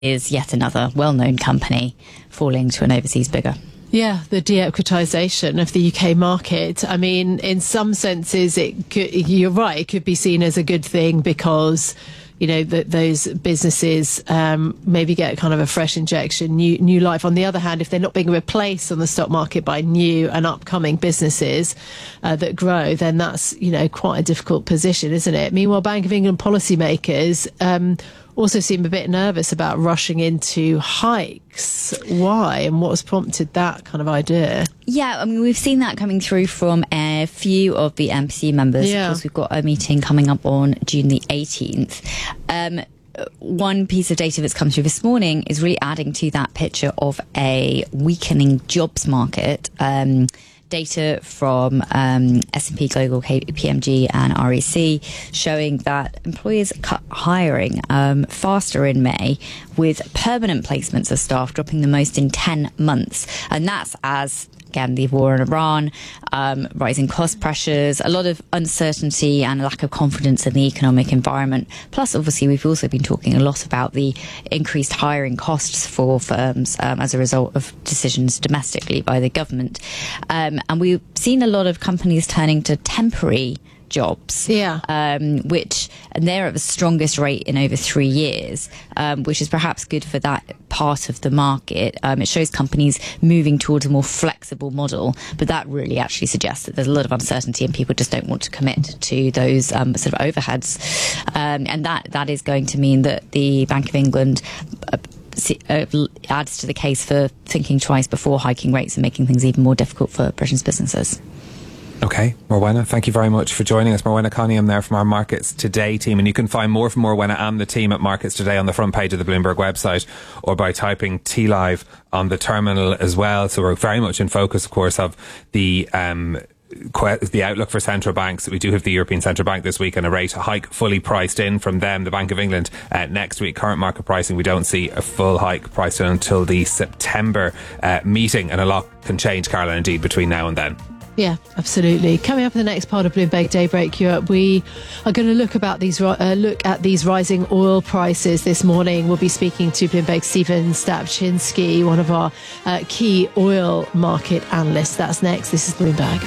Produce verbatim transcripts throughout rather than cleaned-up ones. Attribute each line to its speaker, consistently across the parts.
Speaker 1: is yet another well-known company falling to an overseas bigger.
Speaker 2: Yeah, the de-equitisation of the U K market. I mean, in some senses, it could, you're right, it could be seen as a good thing because, you know, that those businesses um, maybe get kind of a fresh injection, new new life. On the other hand, if they're not being replaced on the stock market by new and upcoming businesses uh, that grow, then that's, you know, quite a difficult position, isn't it? Meanwhile, Bank of England policymakers um, also seem a bit nervous about rushing into hikes. Why, and what's prompted that kind of idea?
Speaker 1: Yeah, I mean, we've seen that coming through from a few of the M P C members.
Speaker 2: Yeah.
Speaker 1: Of course, we've got a meeting coming up on June the eighteenth. Um, one piece of data that's come through this morning is really adding to that picture of a weakening jobs market. Um, data from um, S and P Global, K P M G and R E C showing that employers cut hiring um, faster in May, with permanent placements of staff dropping the most in ten months. And that's as, again, the war in Iran, um, rising cost pressures, a lot of uncertainty and a lack of confidence in the economic environment. Plus, obviously, we've also been talking a lot about the increased hiring costs for firms um, as a result of decisions domestically by the government. Um, and we've seen a lot of companies turning to temporary jobs,
Speaker 2: yeah,
Speaker 1: um, which and they're at the strongest rate in over three years, um, which is perhaps good for that part of the market. Um, it shows companies moving towards a more flexible model, but that really actually suggests that there's a lot of uncertainty and people just don't want to commit to those um, sort of overheads, um, and that that is going to mean that the Bank of England Uh, Uh, adds to the case for thinking twice before hiking rates and making things even more difficult for Britain's businesses.
Speaker 3: Okay, Morwenna, thank you very much for joining us. Morwenna Cunningham there from our Markets Today team. And you can find more from Morwenna and the team at Markets Today on the front page of the Bloomberg website or by typing T Live on the terminal as well. So we're very much in focus, of course, of the um the outlook for central banks. We do have the European Central Bank this week and a rate hike fully priced in from them, the Bank of England, uh, next week. Current market pricing, we don't see a full hike priced in until the September uh, meeting, and a lot can change, Caroline, indeed, between now and then.
Speaker 2: Yeah, absolutely. Coming up in the next part of Bloomberg Daybreak Europe, we are going to look about these uh, look at these rising oil prices this morning. We'll be speaking to Bloomberg's Stephen Stapczynski, one of our uh, key oil market analysts. That's next. This is Bloomberg.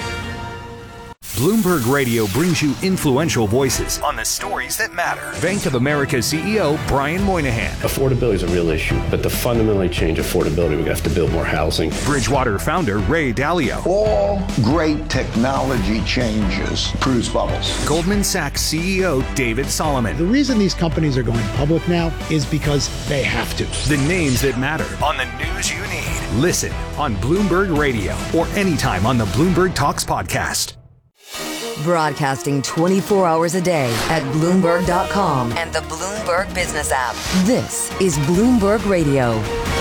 Speaker 4: Bloomberg Radio brings you influential voices on the stories that matter. Bank of America C E O Brian Moynihan.
Speaker 5: Affordability is a real issue, but to fundamentally change affordability, we have to build more housing.
Speaker 4: Bridgewater founder Ray Dalio.
Speaker 6: All great technology changes produce bubbles.
Speaker 4: Goldman Sachs C E O David Solomon.
Speaker 7: The reason these companies are going public now is because they have to.
Speaker 4: The names that matter on the news you need. Listen on Bloomberg Radio or anytime on the Bloomberg Talks podcast.
Speaker 8: Broadcasting twenty-four hours a day at Bloomberg dot com and the Bloomberg Business app. This is Bloomberg Radio.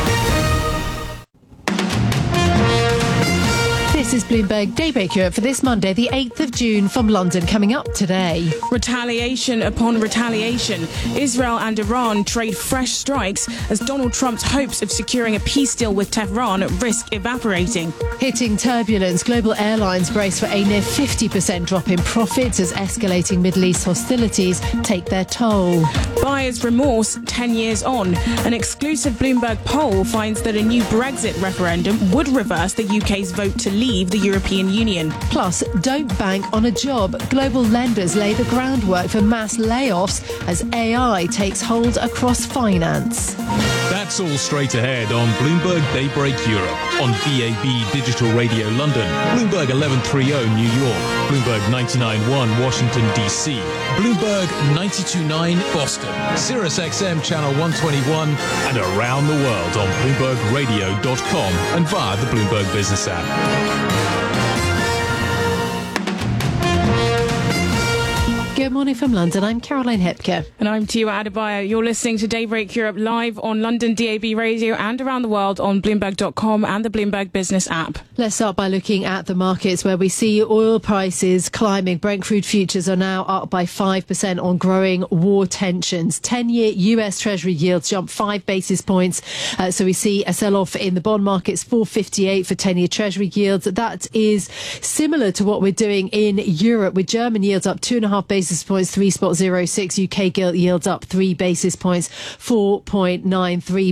Speaker 2: This is Bloomberg Daybreak Europe for this Monday, the eighth of June, from London. Coming up today.
Speaker 9: Retaliation upon retaliation. Israel and Iran trade fresh strikes as Donald Trump's hopes of securing a peace deal with Tehran risk evaporating.
Speaker 2: Hitting turbulence, global airlines brace for a near fifty percent drop in profits as escalating Middle East hostilities take their toll.
Speaker 9: Buyer's remorse ten years on. An exclusive Bloomberg poll finds that a new Brexit referendum would reverse the U K's vote to leave the European Union.
Speaker 2: Plus, don't bank on a job. Global lenders lay the groundwork for mass layoffs as A I takes hold across finance.
Speaker 10: That's all straight ahead on Bloomberg Daybreak Europe, on D A B Digital Radio London, Bloomberg eleven thirty New York, Bloomberg ninety-nine point one Washington D C, Bloomberg ninety-two point nine Boston, Sirius X M Channel one twenty-one, and around the world on Bloomberg Radio dot com and via the Bloomberg Business app.
Speaker 2: Good morning from London. I'm Caroline Hepker.
Speaker 9: And I'm Tiwa Adebayo. You're listening to Daybreak Europe live on London D A B Radio and around the world on Bloomberg dot com and the Bloomberg Business app.
Speaker 2: Let's start by looking at the markets where we see oil prices climbing. Brent crude futures are now up by five percent on growing war tensions. ten-year U S Treasury yields jump five basis points. Uh, so we see a sell-off in the bond markets, four fifty-eight for ten-year Treasury yields. That is similar to what we're doing in Europe, with German yields up two and a half basis basis points, three spot zero six. U K gilt yields up three basis points, four point nine three